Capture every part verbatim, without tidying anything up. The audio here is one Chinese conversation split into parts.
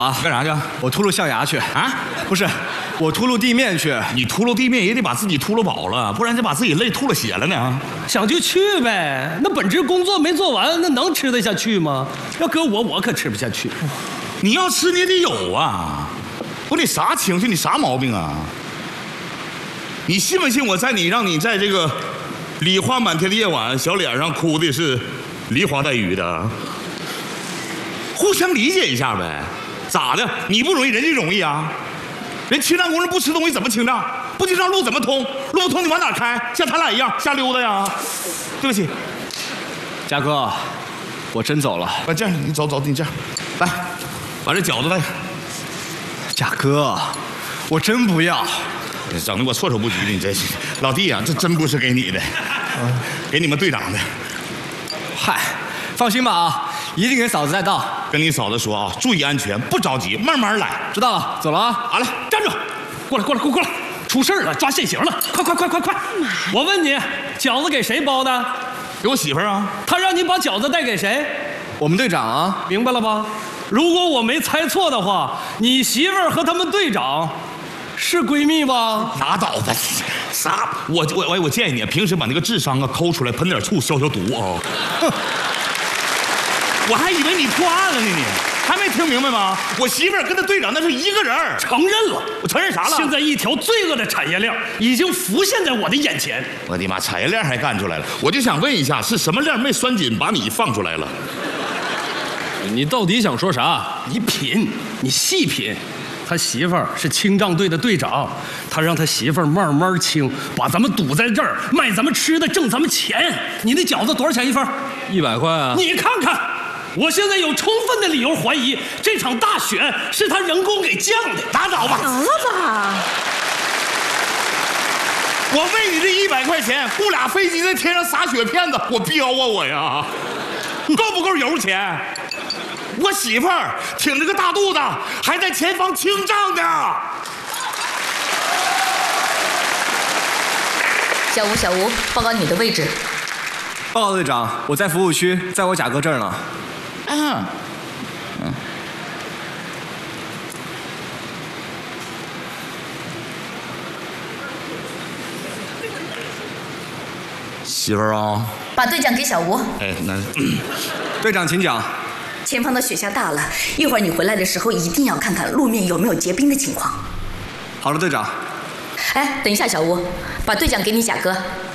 啊， 干啥去？ 我秃噜象牙去啊？ 不是，我秃噜地面去。 你秃噜地面也得把自己秃噜饱了，不然就把自己累秃噜血了呢。 想就去呗，那本职工作没做完，那能吃得下去吗？要搁我，我可吃不下去。 你要吃你也得有啊！不，你啥情绪？你啥毛病啊？你信不信我在你让你在这个梨花满天的夜晚，小脸上哭的是梨花带雨的？互相理解一下呗。咋的？你不容易，人家容易啊！人清账工人不吃东西怎么清账？不清账路怎么通？路不通你往哪开？像他俩一样瞎溜达呀？对不起， 嘉哥，我真走了。 啊，这样你走走，你这样，来，把这饺子带。 嘉哥，我真不要。 整的我措手不及的，你这是老弟呀、啊，这真不是给你的，给你们队长的。 嗨，放心吧啊，一定给嫂子带到。 跟你嫂子说啊，注意安全，不着急，慢慢来。 知道了，走了啊。 好了， 站住！过来，过来，过来，过来！出事了，抓现行了！快快快快快！我问你，饺子给谁包的？ 给我媳妇儿啊。 他让你把饺子带给谁？ 我们队长啊， 明白了吧？如果我没猜错的话，你媳妇儿和他们队长是闺蜜吧？ 拉倒吧，啥？我我我我建议你，平时把那个智商啊抠出来，喷点醋消消毒啊。我还以为你破案了呢，你还没听明白吗？我媳妇儿跟他队长那是一个人。 承认了， 我承认啥了？ 现在一条罪恶的产业链已经浮现在我的眼前。 我的妈，产业链还干出来了！我就想问一下，是什么链没拴紧，把你放出来了？ 你到底想说啥？你品，你细品。他媳妇儿是清账队的队长，他让他媳妇儿慢慢清，把咱们堵在这儿，卖咱们吃的，挣咱们钱。你那饺子多少钱一份？ 一百块啊。 你看看，我现在有充分的理由怀疑，这场大雪是他人工给降的。拉倒吧， 得了吧。 我为你这一百块钱雇俩飞机在天上撒雪片子，我彪啊我呀！够不够油钱？我媳妇儿挺着个大肚子，还在前方清账呢。 小吴，小吴，报告你的位置。 报告队长，我在服务区，在我贾哥这儿呢。 嗯嗯。媳妇儿啊， 把队长给小吴。 哎，那、 嗯、队长请讲。 前方的雪下大了，一会儿你回来的时候一定要看看路面有没有结冰的情况。 好了，队长。 哎，等一下，小吴，把队长给你贾哥。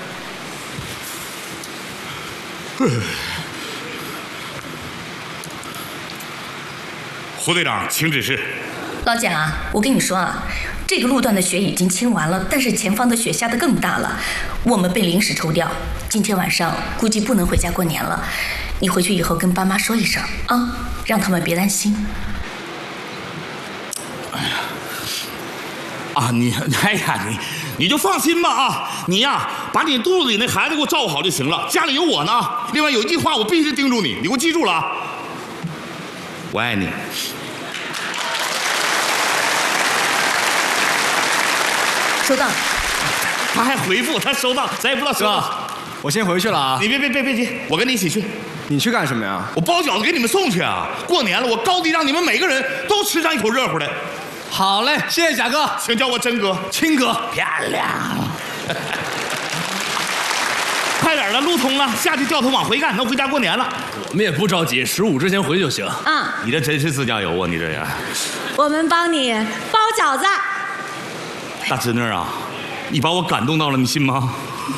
胡队长，请指示。 老蒋啊，我跟你说啊，这个路段的雪已经清完了，但是前方的雪下得更大了，我们被临时抽调，今天晚上估计不能回家过年了。你回去以后跟爸妈说一声啊，让他们别担心。 哎呀，啊你，哎呀你，你就放心吧啊，你呀把你肚子里那孩子给我照顾好就行了，家里有我呢。另外有一句话我必须叮嘱你，你给我记住了啊，我爱你。 收到。 他还回复他收到，咱也不知道收到。 我先回去了啊。 你别别别别急，我跟你一起去。 你去干什么呀？ 我包饺子给你们送去啊！过年了，我高低让你们每个人都吃上一口热乎的。 好嘞，谢谢贾哥， 请叫我真哥、 亲哥。 漂亮！快点的，路通了，下去掉头往回干，能回家过年了。 我们也不着急，十五之前回就行。 啊， 你这真是自驾游啊！你这人， 我们帮你包饺子。 大侄女啊，你把我感动到了，你信吗？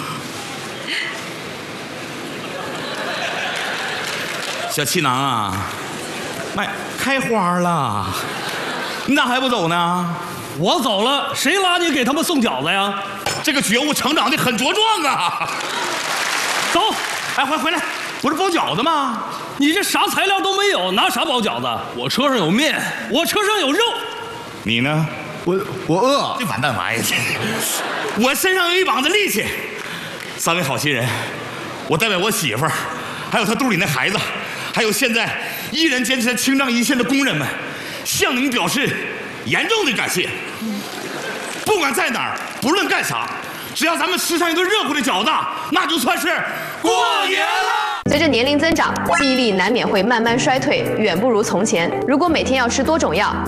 小气囊啊，卖开花了，你咋还不走呢？ 我走了，谁拉你给他们送饺子呀？ 这个觉悟成长的很茁壮啊！ 走， 哎，回回来，不是包饺子吗？ 你这啥材料都没有，拿啥包饺子？我车上有面，我车上有肉。 你呢？ 我我饿。 这完蛋玩意儿！我身上有一膀子力气。三位好心人，我代表我媳妇儿，还有她肚里那孩子。还有现在依然坚持在清账一线的工人们，向你们表示严重的感谢。不管在哪儿，不论干啥，只要咱们吃上一顿热乎的饺子，那就算是过年了。 随着年龄增长，记忆力难免会慢慢衰退，远不如从前。如果每天要吃多种药，